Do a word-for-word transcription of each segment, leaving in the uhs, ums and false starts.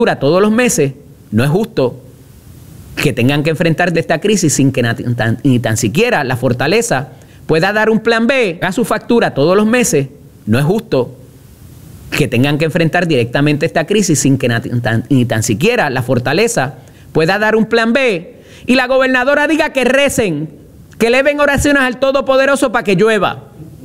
todos los meses, no es justo que tengan que enfrentar de esta crisis sin que ni tan, ni tan siquiera la fortaleza pueda dar un plan B, haga su factura todos los meses. No es justo que tengan que enfrentar directamente esta crisis sin que ni tan, ni tan siquiera la fortaleza pueda dar un plan B y la gobernadora diga que recen, que eleven oraciones al Todopoderoso para que llueva.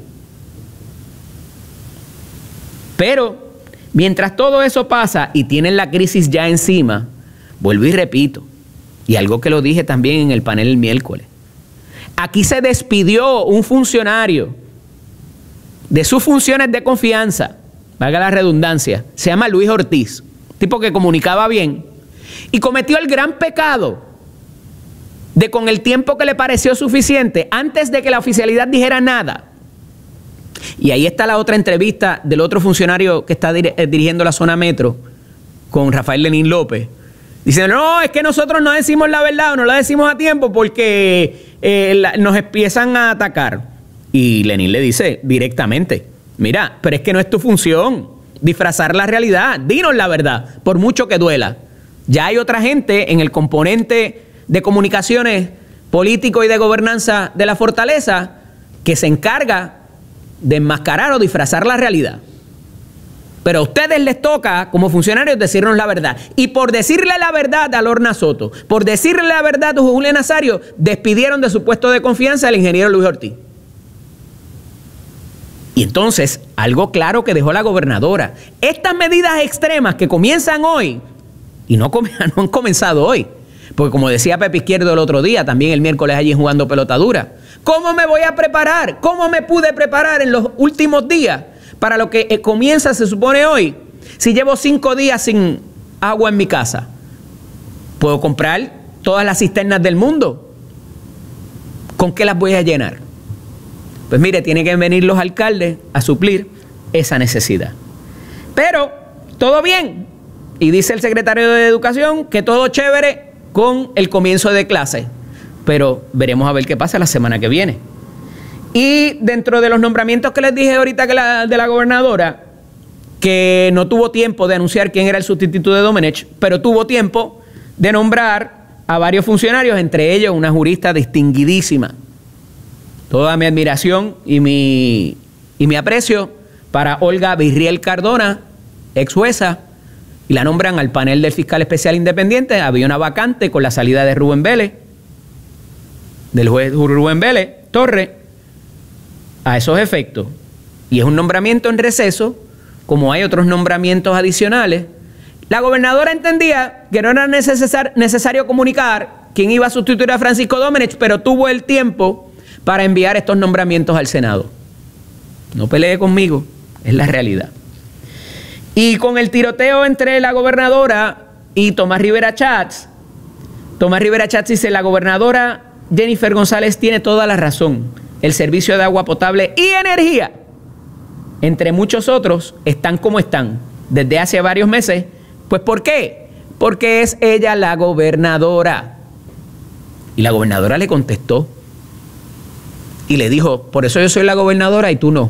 Pero mientras todo eso pasa y tienen la crisis ya encima, vuelvo y repito, y algo que lo dije también en el panel el miércoles, aquí se despidió un funcionario de sus funciones de confianza, valga la redundancia, se llama Luis Ortiz, tipo que comunicaba bien, y cometió el gran pecado de, con el tiempo que le pareció suficiente, antes de que la oficialidad dijera nada. Y ahí está la otra entrevista del otro funcionario que está dir dirigiendo la zona metro con Rafael Lenín López. Dice, no, es que nosotros no decimos la verdad o no la decimos a tiempo porque eh, la, nos empiezan a atacar. Y Lenín le dice directamente, mira, pero es que no es tu función disfrazar la realidad, dinos la verdad, por mucho que duela. Ya hay otra gente en el componente de comunicaciones político y de gobernanza de la fortaleza que se encarga de enmascarar o disfrazar la realidad. Pero a ustedes les toca, como funcionarios, decirnos la verdad. Y por decirle la verdad a Lorna Soto, por decirle la verdad a Julián Nazario, despidieron de su puesto de confianza al ingeniero Luis Ortiz. Y entonces, algo claro que dejó la gobernadora, estas medidas extremas que comienzan hoy, y no, no han comenzado hoy, porque como decía Pepe Izquierdo el otro día, también el miércoles allí jugando pelota dura, ¿cómo me voy a preparar? ¿Cómo me pude preparar en los últimos días para lo que comienza, se supone, hoy? Si llevo cinco días sin agua en mi casa, ¿puedo comprar todas las cisternas del mundo? ¿Con qué las voy a llenar? Pues mire, tienen que venir los alcaldes a suplir esa necesidad. Pero, todo bien. Y dice el secretario de Educación que todo chévere con el comienzo de clase. Pero veremos a ver qué pasa la semana que viene. Y dentro de los nombramientos que les dije ahorita que la, de la gobernadora, que no tuvo tiempo de anunciar quién era el sustituto de Domenech, pero tuvo tiempo de nombrar a varios funcionarios, entre ellos una jurista distinguidísima. Toda mi admiración y mi, y mi aprecio para Olga Virriel Cardona, ex jueza, y la nombran al panel del fiscal especial independiente. Había una vacante con la salida de Rubén Vélez, del juez Rubén Vélez Torres, a esos efectos. Y es un nombramiento en receso, como hay otros nombramientos adicionales. La gobernadora entendía que no era necesar, necesario comunicar quién iba a sustituir a Francisco Domenech, pero tuvo el tiempo para enviar estos nombramientos al Senado. No pelee conmigo, es la realidad. Y con el tiroteo entre la gobernadora y Tomás Rivera Chats, Tomás Rivera Chats dice, la gobernadora Jennifer González tiene toda la razón. El servicio de agua potable y energía, entre muchos otros, están como están desde hace varios meses. Pues ¿por qué? Porque es ella la gobernadora. Y la gobernadora le contestó y le dijo, por eso yo soy la gobernadora y tú no.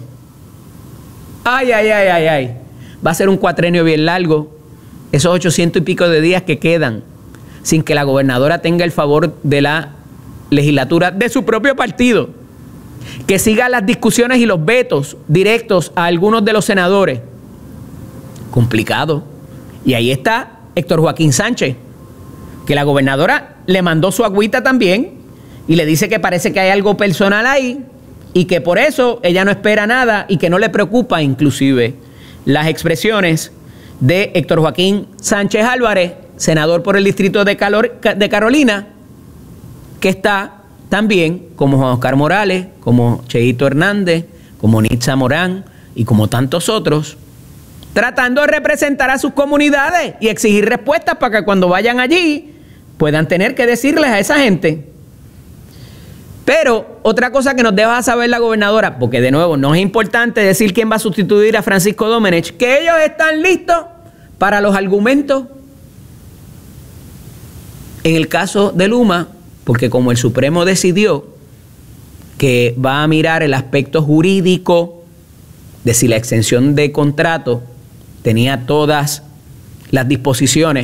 Ay, ay, ay, ay, ay. Va a ser un cuatrenio bien largo, esos ochocientos y pico de días que quedan, sin que la gobernadora tenga el favor de la legislatura de su propio partido, que siga las discusiones y los vetos directos a algunos de los senadores. Complicado. Y ahí está Héctor Joaquín Sánchez, que la gobernadora le mandó su agüita también y le dice que parece que hay algo personal ahí y que por eso ella no espera nada y que no le preocupa inclusive las expresiones de Héctor Joaquín Sánchez Álvarez, senador por el distrito de, Calor, de Carolina, que está también como Juan Oscar Morales, como Cheito Hernández, como Nitza Morán y como tantos otros, tratando de representar a sus comunidades y exigir respuestas para que cuando vayan allí puedan tener que decirles a esa gente. Pero otra cosa que nos deja saber la gobernadora, porque de nuevo no es importante decir quién va a sustituir a Francisco Domenech, que ellos están listos para los argumentos en el caso de Luma, porque como el Supremo decidió que va a mirar el aspecto jurídico de si la extensión de contrato tenía todas las disposiciones